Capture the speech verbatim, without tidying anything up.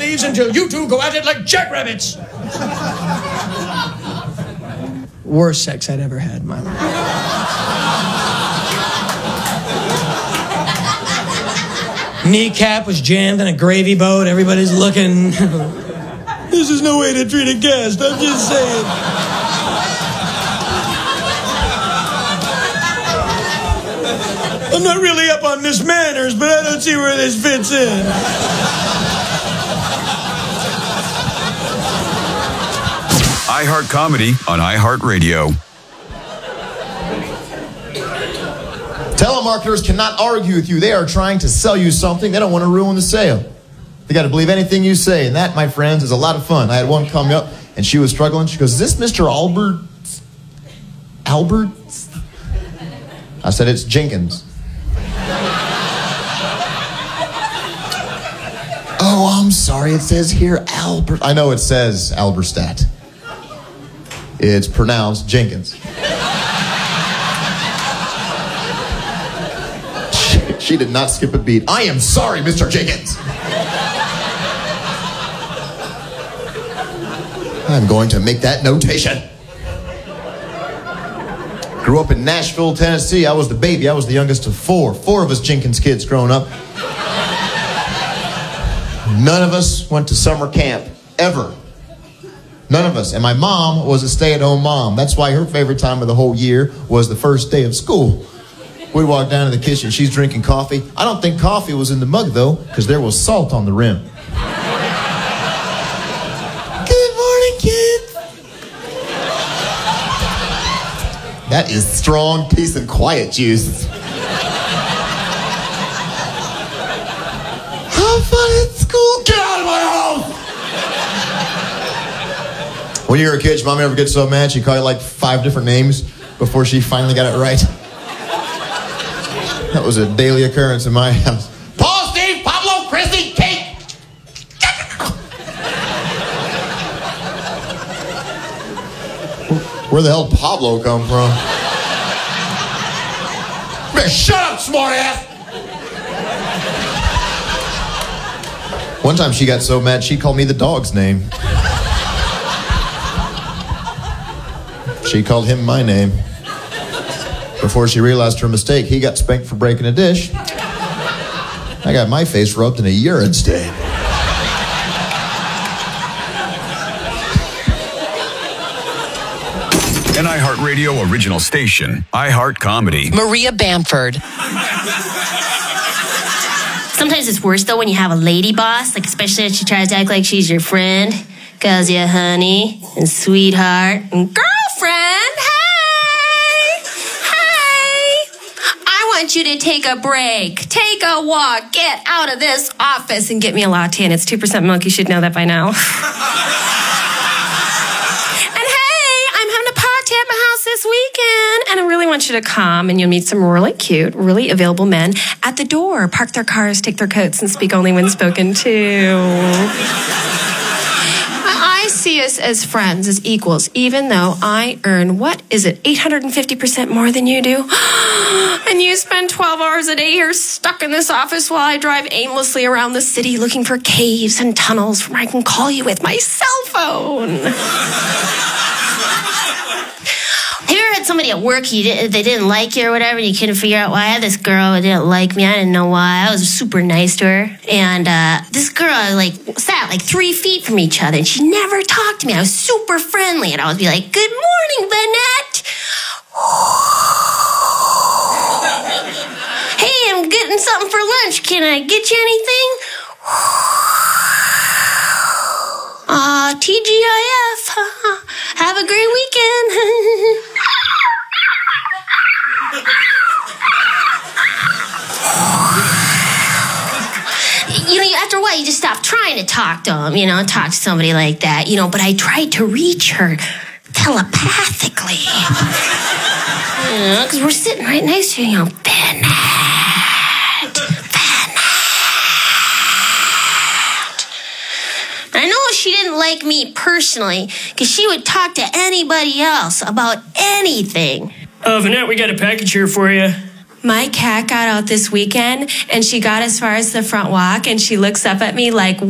leaves until you two go at it like jackrabbits. Worst sex I'd ever had in my life. Kneecap was jammed in a gravy boat. Everybody's looking. This is no way to treat a guest. I'm just saying. I'm not really up on Miss Manners, but I don't see where this fits in. iHeart Comedy on iHeartRadio. Telemarketers cannot argue with you. They are trying to sell you something. They don't want to ruin the sale. They got to believe anything you say. And that, my friends, is a lot of fun. I had one come up, and she was struggling. She goes, is this Mister Albert? Albert? I said, it's Jenkins. Oh, I'm sorry. It says here Albert. I know it says Alberstadt. It's pronounced Jenkins. she, she did not skip a beat. I am sorry, Mister Jenkins. I'm going to make that notation. Grew up in Nashville, Tennessee. I was the baby. I was the youngest of four. Four of us Jenkins kids growing up. None of us went to summer camp, ever. None of us. And my mom was a stay-at-home mom. That's why her favorite time of the whole year was the first day of school. We'd walk down to the kitchen. She's drinking coffee. I don't think coffee was in the mug, though, because there was salt on the rim. Good morning, kids. That is strong, peace, and quiet juice. Have fun at school. Get out of my house. When you were a kid, your mom ever get so mad she called you like five different names before she finally got it right? That was a daily occurrence in my house. Paul, Steve, Pablo, Christy, Kate. Where the hell did Pablo come from? Man, shut up, smartass. One time she got so mad she called me the dog's name. She called him my name. Before she realized her mistake, he got spanked for breaking a dish. I got my face rubbed in a urine stain. An iHeartRadio original station, iHeart Comedy. Maria Bamford. Sometimes it's worse, though, when you have a lady boss, like especially if she tries to act like she's your friend. Calls you honey and sweetheart and girlfriend. Hey! Hey! I want you to take a break. Take a walk. Get out of this office and get me a latte. And it's two percent milk. You should know that by now. And hey, I'm having a party at my house this weekend. And I really want you to come and you'll meet some really cute, really available men at the door. Park their cars, take their coats, and speak only when spoken to. I see us as friends, as equals, even though I earn, what is it, eight hundred fifty percent more than you do? And you spend twelve hours a day here stuck in this office while I drive aimlessly around the city looking for caves and tunnels where I can call you with my cell phone. Have you ever had somebody at work, you did, they didn't like you or whatever, and you couldn't figure out why? I had this girl who didn't like me. I didn't know why. I was super nice to her. And uh, this girl, like, sat like three feet from each other, and she never talked to me. I was super friendly, and I would be like, good morning, Vanette. Hey, I'm getting something for lunch. Can I get you anything? Uh, T G I F. Have a great weekend. You know, after a while, you just stop trying to talk to them, you know, talk to somebody like that, you know, but I tried to reach her telepathically. You know, because we're sitting right next to you, you know, Vanette, Vanette. I know she didn't like me personally, because she would talk to anybody else about anything. Uh, Vanette, we got a package here for you. My cat got out this weekend, and she got as far as the front walk, and she looks up at me like,